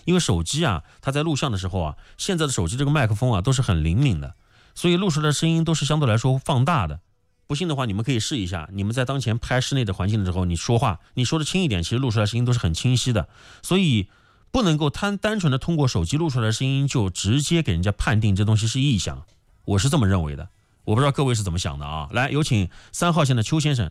因为手机啊，它在录像的时候啊，现在的手机这个麦克风啊都是很灵敏的，所以录出来的声音都是相对来说放大的。不信的话，你们可以试一下。你们在当前拍室内的环境的时候，你说话，你说的轻一点，其实录出来的声音都是很清晰的。所以不能够单纯的通过手机录出来的声音就直接给人家判定这东西是异响，我是这么认为的。我不知道各位是怎么想的啊？来，有请3号线的邱先生。